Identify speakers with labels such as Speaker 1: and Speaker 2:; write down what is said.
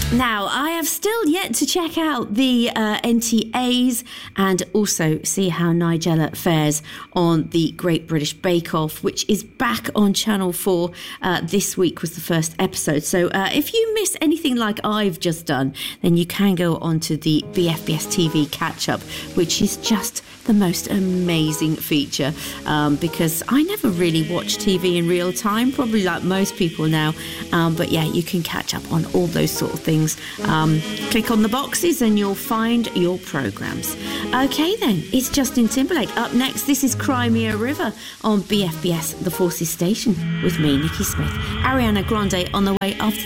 Speaker 1: Now, I have still yet to check out the NTAs and also see how Nigella fares on the Great British Bake Off, which is back on Channel 4. This week was the first episode. So if you miss anything like I've just done, then you can go on to the BFBS TV catch-up, which is just the most amazing feature because I never really watch TV in real time, probably like most people now. But yeah, you can catch up on all those sort of things. Click on the boxes and you'll find your programmes. Okay then, it's Justin Timberlake. Up next, this is Cry Me a River on BFBS The Forces Station with me, Nikki Smith. Ariana Grande on the way after